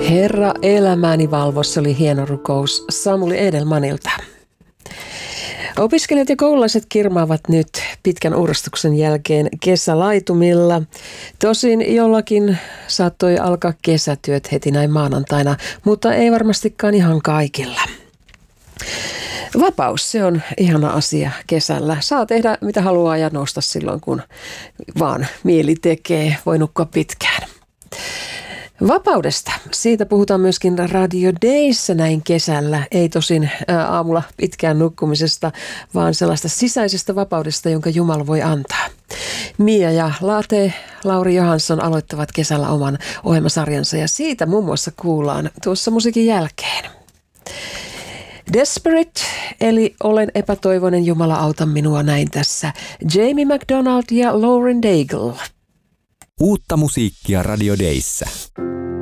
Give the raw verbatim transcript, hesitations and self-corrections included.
Herra elämäni valvossa oli hieno rukous Samuli Edelmanilta. Opiskelijat ja koululaiset kirmaavat nyt pitkän uurastuksen jälkeen kesälaitumilla. Tosin jollakin saattoi alkaa kesätyöt heti näin maanantaina, mutta ei varmastikaan ihan kaikilla. Vapaus, se on ihana asia kesällä. Saa tehdä mitä haluaa ja nousta silloin, kun vaan mieli tekee. Voi nukkua pitkään. Vapaudesta. Siitä puhutaan myöskin Radio Dayssä näin kesällä. Ei tosin aamulla pitkään nukkumisesta, vaan sellaista sisäisestä vapaudesta, jonka Jumala voi antaa. Mia ja Laate, Lauri Johansson aloittavat kesällä oman ohjelmasarjansa ja siitä muun muassa kuullaan tuossa musiikin jälkeen. Desperate, eli olen epätoivoinen, Jumala auta minua, näin tässä Jamie McDonald ja Lauren Daigle. Uutta musiikkia Radio Dayssä.